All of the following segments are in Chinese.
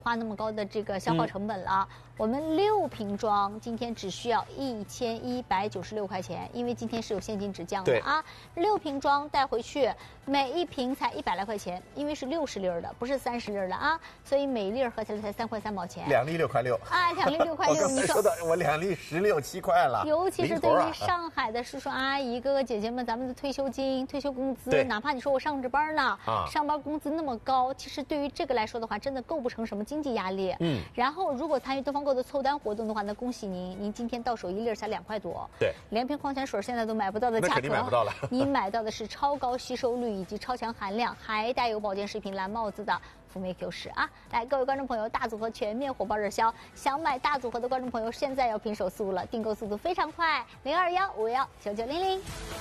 花那么高的这个消耗成本了。我们6瓶装今天只需要1196块钱，因为今天是有现金直降的啊。6瓶装带回去，每一瓶才100来块钱，因为是60粒的，不是30粒的啊，所以每粒合起来才3块3毛钱。 2粒6块6 啊，2粒6块6。 我刚才说的，我2粒16、7块了。 尤其是对于上海的叔叔阿姨、哥哥姐姐们，咱们的退休金、退休工资，哪怕你说我上着班呢，上班工资那么高，其实对于这个来说的话，真的构不成什么经济压力。然后如果参与东方购的凑单活动的话，那恭喜您，您今天到手1粒才2块多。对，连瓶矿泉水现在都买不到的价格， 那肯定买不到了。 你买到的是超高吸收率以及超强含量，还带有保健食品蓝帽子的辅酶 Q10啊！来，各位观众朋友，大组合全面火爆热销，想买大组合的观众朋友，现在要拼手速了，订购速度非常快，0215519900。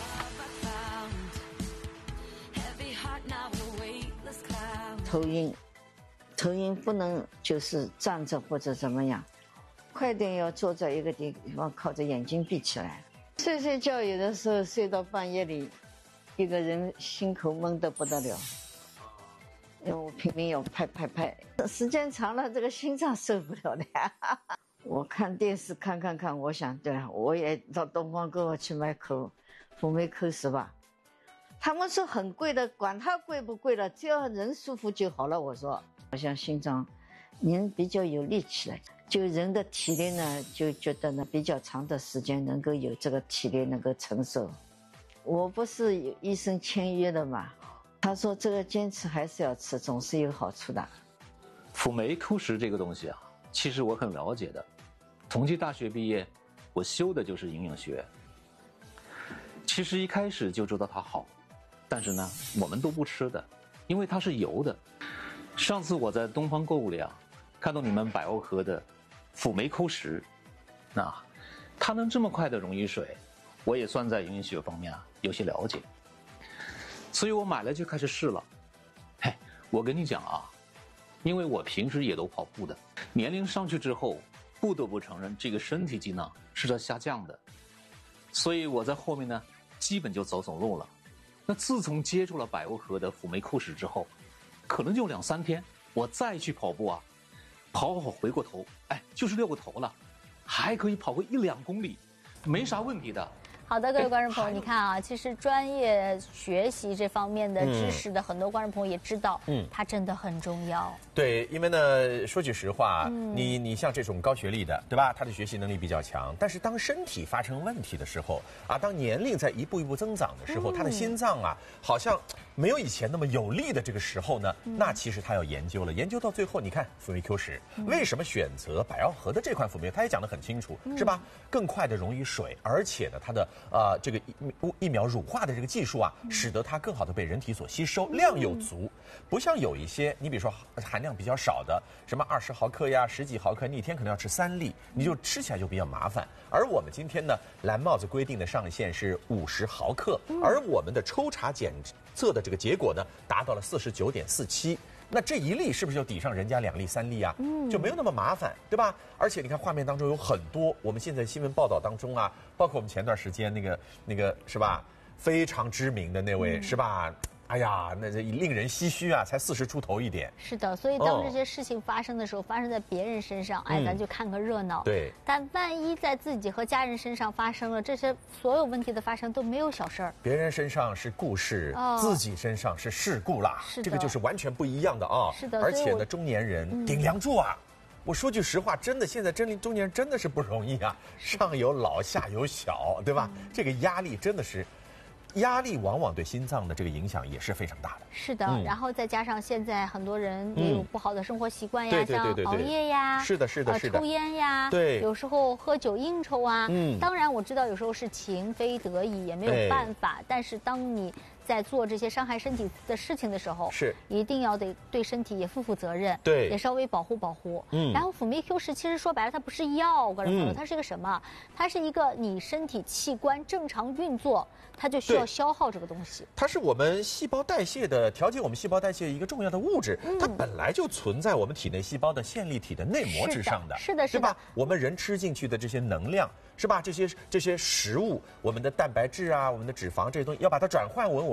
头晕不能就是站着或者怎么样，快点要坐在一个地方，靠着眼睛闭起来。睡觉有的时候睡到半夜里，一个人心口闷得不得了，因为我拼命要拍，时间长了这个心脏受不了的。我看电视看，我想对了，我也到东方购去买口辅酶 Q10吧。他们说很贵的，管它贵不贵了，只要人舒服就好了。我说，好像心脏人比较有力气了，就人的体力呢，就觉得呢比较长的时间能够有这个体力能够承受。我不是有医生签约的嘛，他说这个坚持还是要吃，总是有好处的。 辅酶 Q10这个东西啊，其实我很了解的。同济大学毕业，我修的就是营养学。其实一开始就知道它好，但是呢，我们都不吃的，因为它是油的。上次我在东方购物里啊，看到你们百欧盒的辅酶 Q10，它能这么快的溶于水，我也算在营养学方面啊有些了解，所以我买了就开始试了。嘿，我跟你讲啊，因为我平时也都跑步的，年龄上去之后，不得不承认这个身体机能是在下降的，所以我在后面呢，基本就走路了。那自从接触了百欧盒的辅酶 Q10之后，可能就2、3天，我再去跑步啊，跑回过头，就是6个头了，还可以跑个1、2公里，没啥问题的。 好的，各位观众朋友，你看啊，其实专业学习这方面的知识的很多观众朋友也知道，它真的很重要。 对，因为呢，说句实话，你像这种高学历的，对吧？他的学习能力比较强，但是当身体发生问题的时候啊，当年龄在一步一步增长的时候，他的心脏啊，好像没有以前那么有力的这个时候呢，那其实他要研究了，研究到最后，你看辅酶 Q10，为什么选择百奥盒的这款辅酶？他也讲得很清楚，是吧？更快的溶于水，而且呢，它的这个疫苗乳化的这个技术啊，使得它更好的被人体所吸收，量又足，不像有一些你比如说含量比较少的，什么20毫克呀、10几毫克，你一天可能要吃3粒，你就吃起来就比较麻烦。而我们今天呢，蓝帽子规定的上限是50毫克，而我们的抽查检测的这个结果呢，达到了49.47。那这一粒是不是就抵上人家2粒3粒啊？就没有那么麻烦，对吧？而且你看画面当中有很多，我们现在新闻报道当中啊，包括我们前段时间那个是吧，非常知名的那位是吧？哎呀，那这令人唏嘘啊，才40出头一点。 是的，所以当这些事情发生的时候，发生在别人身上，咱就看个热闹。对。但万一在自己和家人身上发生了，这些所有问题的发生都没有小事儿。 别人身上是故事，自己身上是事故啦。是的。这个就是完全不一样的啊。 是的。 而且呢，中年人顶梁柱啊。我说句实话，真的，现在中年人真的是不容易啊，上有老下有小，对吧？这个压力真的是。压力往往对心脏的这个影响也是非常大的。 是的，然后再加上现在很多人也有不好的生活习惯呀，像熬夜呀， 是的， 抽烟呀，对，有时候喝酒应酬啊。当然我知道有时候是情非得已，也没有办法。但是当你在做这些伤害身体的事情的时候，是一定要得对身体也负责任，对，也稍微保护保护。然后辅酶 Q10其实说白了，它不是药，观众朋友，它是一个什么？它是一个你身体器官正常运作，它就需要消耗这个东西。 它是我们细胞代谢的调节我们细胞代谢一个重要的物质，它本来就存在我们体内细胞的线粒体的内膜之上的， 是的， 对吧？我们人吃进去的这些能量，是吧？这些食物，我们的蛋白质啊，我们的脂肪这些东西，要把它转换为我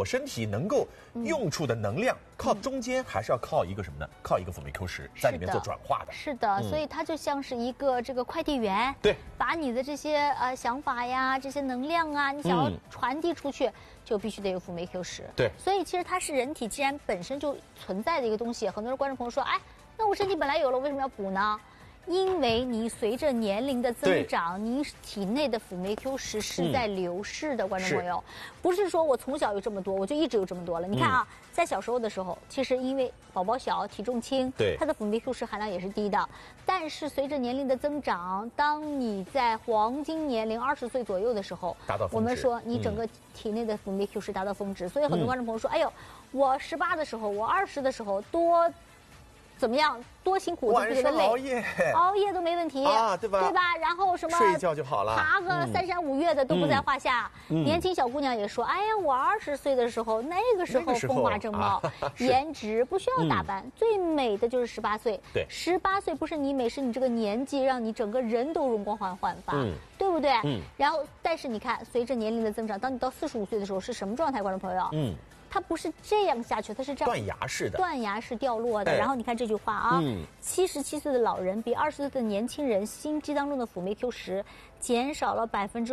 身体能够用处的能量，靠中间还是要靠一个什么呢？靠一个辅酶 Q 十在里面做转化的。 是的，所以它就像是一个这个快递员， 对， 把你的这些想法呀、这些能量啊，你想要传递出去，就必须得有辅酶 Q 十。 对， 所以其实它是人体既然本身就存在的一个东西，很多观众朋友说，哎，那我身体本来有了，为什么要补呢？因为你随着年龄的增长，你体内的辅酶 Q 十是在流逝的，观众朋友，不是说我从小有这么多，我就一直有这么多了。你看啊，在小时候的时候，其实因为宝宝小、体重轻，它的辅酶 Q 十含量也是低的。但是随着年龄的增长，当你在黄金年龄20岁左右的时候，我们说你整个体内的辅酶 Q 十达到峰值。所以很多观众朋友说，哎呦，我18的时候，我20的时候多。怎么样？多辛苦都不觉得累，熬夜都没问题啊，对吧？ 对吧？然后什么睡一觉就好了， 爬个3山5岳的都不在话下。年轻小姑娘也说，哎呀，我20岁的时候，那个时候风华正茂，颜值不需要打扮，最美的就是18岁。 对 ，18岁不是你美，是你这个年纪让你整个人都容光焕发，对不对？然后，但是你看，随着年龄的增长，当你到45岁的时候是什么状态，观众朋友？它不是这样下去，它是这样断崖式的， 断崖式掉落的。然后你看这句话啊，77岁的老人比20岁的年轻人心肌当中的辅酶 Q 十减少了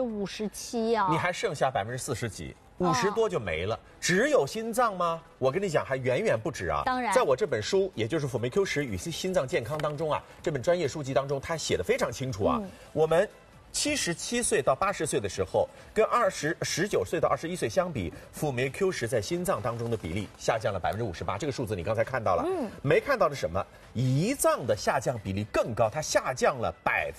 57%啊！ 你还剩下40%几，50多就没了。只有心脏吗？我跟你讲，还远远不止啊！ 当然， 在我这本书，也就是辅酶 Q 十与心脏健康当中啊，这本专业书籍当中，它写得非常清楚啊。我们77岁到80岁的时候，跟19岁到21岁相比，辅酶 Q 十在心脏当中的比例下降了58%。这个数字你刚才看到了，没看到的什么？胰脏的下降比例更高，它下降了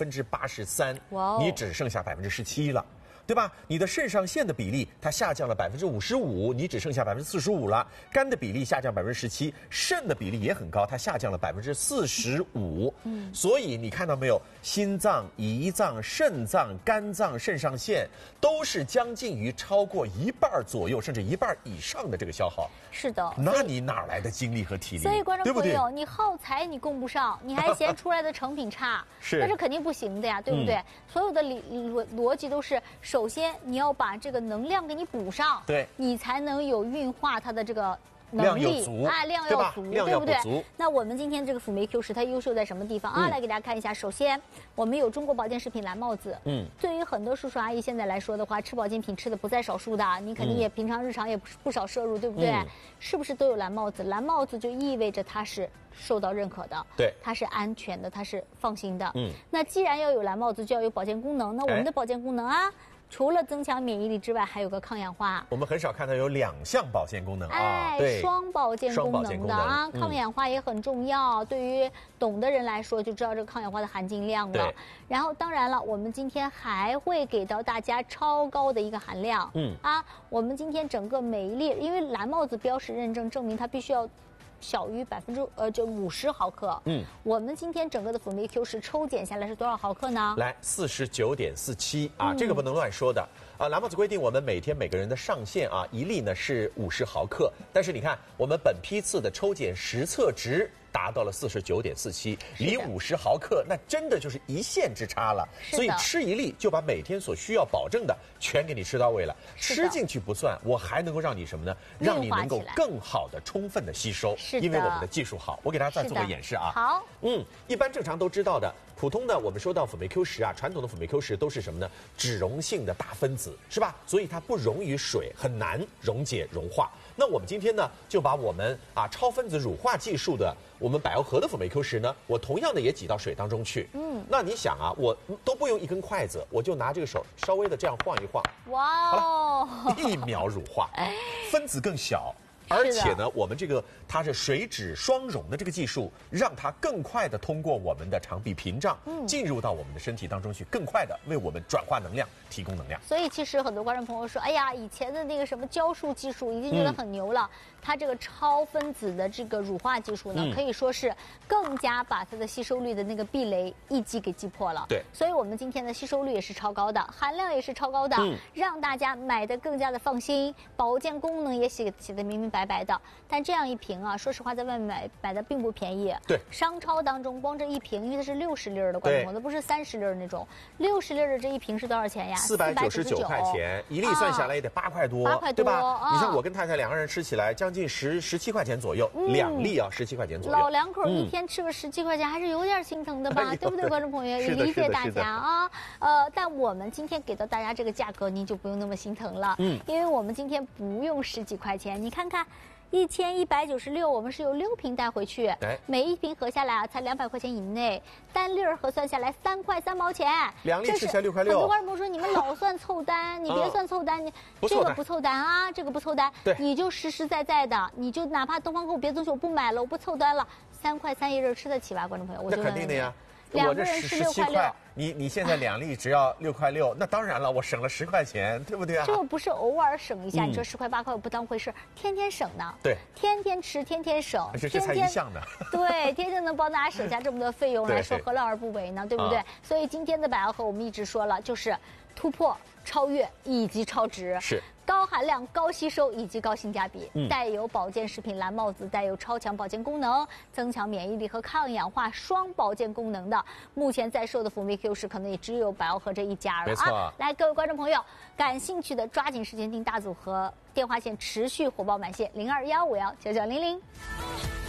83%，你只剩下17%了。对吧？你的肾上腺的比例它下降了55%，你只剩下45%了。肝的比例下降17%，肾的比例也很高，它下降了45%。所以你看到没有？心脏、胰脏、肾脏、肝脏、肾上腺都是将近于超过1半左右，甚至1半以上的这个消耗。 是的。 那你哪来的精力和体力？ 所以观众朋友，你耗材你供不上，你还嫌出来的成品差，那是肯定不行的呀，对不对？所有的逻辑都是。首先，你要把这个能量给你补上， 对， 你才能有运化它的这个能力啊， 量要足，对不对？那我们今天这个辅酶 Q 十它优秀在什么地方啊？来给大家看一下。首先，我们有中国保健食品蓝帽子。对于很多叔叔阿姨现在来说的话，吃保健品吃的不在少数的，你肯定也平常日常也不少摄入，对不对？是不是都有蓝帽子？蓝帽子就意味着它是受到认可的， 对， 它是安全的，它是放心的。那既然要有蓝帽子，就要有保健功能。那我们的保健功能啊。除了增强免疫力之外，还有个抗氧化。 我们很少看到有2项保健功能啊，对， 双保健功能的啊，抗氧化也很重要。对于懂的人来说，就知道这个抗氧化的含金量了。然后当然了，我们今天还会给到大家超高的一个含量。我们今天整个每一粒，因为蓝帽子标识认证证明它必须要。小于50毫克。我们今天整个的辅酶 Q 十抽检下来是多少毫克呢？ 来49.47啊，这个不能乱说的啊。蓝帽子规定我们每天每个人的上限啊，一粒呢是50毫克，但是你看我们本批次的抽检实测值。达到了49.47，离50毫克那真的就是一线之差了。所以吃一粒就把每天所需要保证的全给你吃到位了。吃进去不算，我还能够让你什么呢？让你能够更好的、充分的吸收。因为我们的技术好，我给大家再做个演示啊。 好， 一般正常都知道的，普通的我们说到辅酶 Q 十啊，传统的辅酶 Q 十都是什么呢？脂溶性的大分子，是吧？所以它不溶于水，很难溶解融化。那我们今天呢，就把我们超分子乳化技术的我们百欧和的辅酶 Q 十呢，我同样的也挤到水当中去。那你想啊，我都不用一根筷子，我就拿这个手稍微的这样晃一晃， 哇哦 ，1秒乳化，分子更小。而且呢，我们这个它是水脂双溶的这个技术，让它更快的通过我们的肠壁屏障，进入到我们的身体当中去，更快的为我们转化能量，提供能量。 所以其实很多观众朋友说，哎呀，以前的那个什么胶束技术已经觉得很牛了，它这个超分子的这个乳化技术呢，可以说是更加把它的吸收率的那个壁垒一击给击破了。 对， 所以我们今天的吸收率也是超高的，含量也是超高的，让大家买的更加的放心，保健功能也写得明明白白的。但这样一瓶啊，说实话，在外面买的并不便宜。 对， 商超当中光这一瓶，因为它是60粒的，观众朋友，不是30粒那种，60粒的这一瓶是多少钱呀 ？499块钱，一粒算下来也得8块多，对吧？你像我跟太太2个人吃起来，将近17块钱左右，2粒啊，17块钱左右。 老两口一天吃个17块钱，还是有点心疼的吧？对不对，观众朋友？也理解大家啊。但我们今天给到大家这个价格，您就不用那么心疼了，因为我们今天不用10几块钱，你看看。1196，我们是有6瓶带回去，每一瓶合下来啊，才200块钱以内，单粒儿核算下来3块3毛钱 ，2粒吃起来6块6。 很多观众朋友说你们老算凑单，你别算凑单，你这个不凑单啊，这个不凑单，你就实实在在的，你就哪怕东方购别的东西我不买了，我不凑单了，3块3一粒吃得起吧，观众朋友？我那肯定的呀。 我这17块， 你现在2粒只要6块6，那当然了，我省了10块钱，对不对啊？ 这不是偶尔省一下，你说10块8块我不当回事，天天省呢。 对， 天天吃，天天省， 这才一项呢。 对，天天能帮大家省下这么多费用来说，何乐而不为呢？对不对？所以今天的百药盒我们一直说了，就是突破、超越以及超值。 是。 高含量、高吸收以及高性价比，带有保健食品蓝帽子，带有超强保健功能、增强免疫力和抗氧化双保健功能的，目前在售的辅酶 Q 十可能也只有百药盒这一家了啊！来，各位观众朋友，感兴趣的抓紧时间订大组合，电话线持续火爆满线，0215199900。